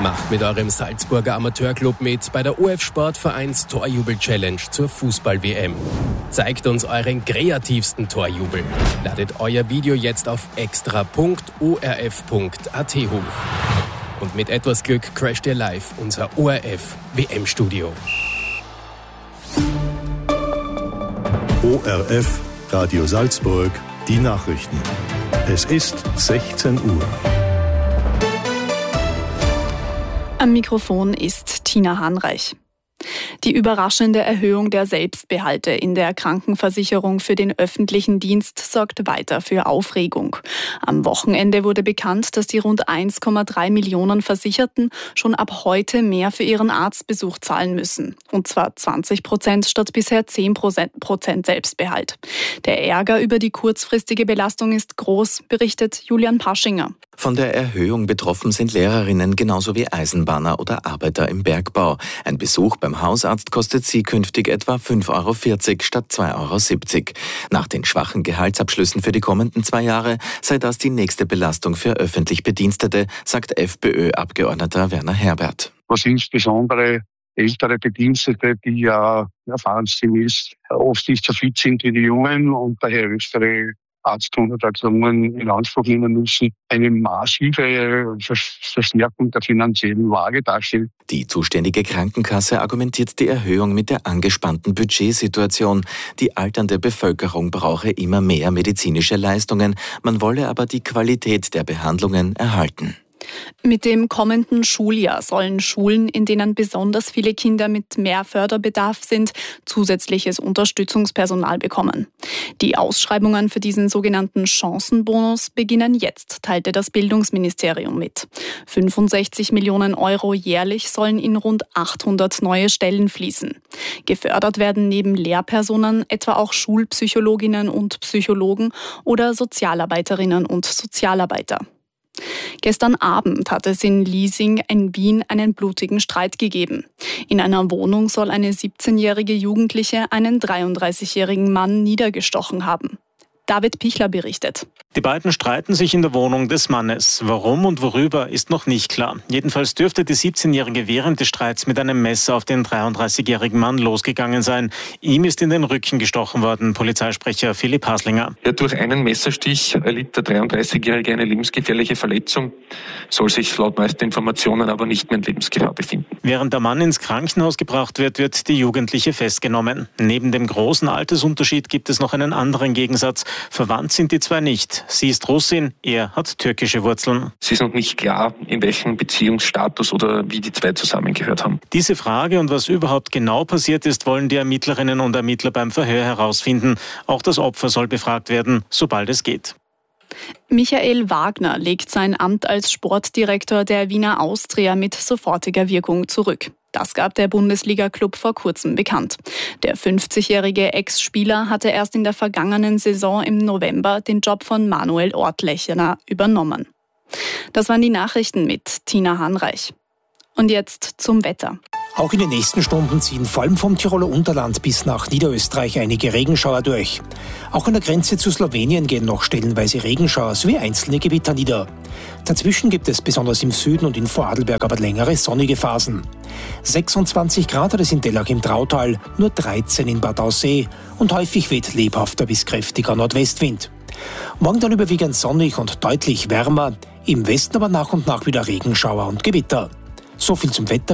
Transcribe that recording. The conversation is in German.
Macht mit eurem Salzburger Amateurclub mit bei der OF Sportvereins Torjubel-Challenge zur Fußball-WM. Zeigt uns euren kreativsten Torjubel. Ladet euer Video jetzt auf extra.orf.at hoch. Und mit etwas Glück crasht ihr live unser ORF-WM-Studio. ORF Radio Salzburg, die Nachrichten. Es ist 16 Uhr. Am Mikrofon ist Tina Hahnreich. Die überraschende Erhöhung der Selbstbehalte in der Krankenversicherung für den öffentlichen Dienst sorgt weiter für Aufregung. Am Wochenende wurde bekannt, dass die rund 1,3 Millionen Versicherten schon ab heute mehr für ihren Arztbesuch zahlen müssen. Und zwar 20% statt bisher 10% Selbstbehalt. Der Ärger über die kurzfristige Belastung ist groß, berichtet Julian Paschinger. Von der Erhöhung betroffen sind Lehrerinnen genauso wie Eisenbahner oder Arbeiter im Bergbau. Ein Besuch beim Hausarzt kostet sie künftig etwa 5,40 Euro statt 2,70 Euro. Nach den schwachen Gehaltsabschlüssen für die kommenden 2 Jahre sei das die nächste Belastung für öffentlich Bedienstete, sagt FPÖ-Abgeordneter Werner Herbert. Was insbesondere ältere Bedienstete, die ja erfahrensgemäß oft nicht so fit sind wie die Jungen und daher größere Arztuntersuchungen in Anspruch nehmen müssen, eine massive Verstärkung der finanziellen Lage darstellt. Die zuständige Krankenkasse argumentiert die Erhöhung mit der angespannten Budgetsituation. Die alternde Bevölkerung brauche immer mehr medizinische Leistungen, man wolle aber die Qualität der Behandlungen erhalten. Mit dem kommenden Schuljahr sollen Schulen, in denen besonders viele Kinder mit mehr Förderbedarf sind, zusätzliches Unterstützungspersonal bekommen. Die Ausschreibungen für diesen sogenannten Chancenbonus beginnen jetzt, teilte das Bildungsministerium mit. 65 Millionen Euro jährlich sollen in rund 800 neue Stellen fließen. Gefördert werden neben Lehrpersonen etwa auch Schulpsychologinnen und Psychologen oder Sozialarbeiterinnen und Sozialarbeiter. Gestern Abend hat es in Liesing in Wien einen blutigen Streit gegeben. In einer Wohnung soll eine 17-jährige Jugendliche einen 33-jährigen Mann niedergestochen haben. David Pichler berichtet. Die beiden streiten sich in der Wohnung des Mannes. Warum und worüber ist noch nicht klar. Jedenfalls dürfte die 17-Jährige während des Streits mit einem Messer auf den 33-jährigen Mann losgegangen sein. Ihm ist in den Rücken gestochen worden, Polizeisprecher Philipp Haslinger. Ja, durch einen Messerstich erlitt der 33-Jährige eine lebensgefährliche Verletzung, soll sich laut meisten Informationen aber nicht mehr in Lebensgefahr befinden. Während der Mann ins Krankenhaus gebracht wird, wird die Jugendliche festgenommen. Neben dem großen Altersunterschied gibt es noch einen anderen Gegensatz. Verwandt sind die zwei nicht. Sie ist Russin, er hat türkische Wurzeln. Es ist noch nicht klar, in welchem Beziehungsstatus oder wie die zwei zusammengehört haben. Diese Frage und was überhaupt genau passiert ist, wollen die Ermittlerinnen und Ermittler beim Verhör herausfinden. Auch das Opfer soll befragt werden, sobald es geht. Michael Wagner legt sein Amt als Sportdirektor der Wiener Austria mit sofortiger Wirkung zurück. Das gab der Bundesliga-Club vor kurzem bekannt. Der 50-jährige Ex-Spieler hatte erst in der vergangenen Saison im November den Job von Manuel Ortlechner übernommen. Das waren die Nachrichten mit Tina Hahnreich. Und jetzt zum Wetter. Auch in den nächsten Stunden ziehen vor allem vom Tiroler Unterland bis nach Niederösterreich einige Regenschauer durch. Auch an der Grenze zu Slowenien gehen noch stellenweise Regenschauer sowie einzelne Gewitter nieder. Dazwischen gibt es besonders im Süden und in Vorarlberg aber längere sonnige Phasen. 26 Grad hat es in Dellach im Trautal, nur 13 in Bad Aussee und häufig weht lebhafter bis kräftiger Nordwestwind. Morgen dann überwiegend sonnig und deutlich wärmer, im Westen aber nach und nach wieder Regenschauer und Gewitter. So viel zum Wetter.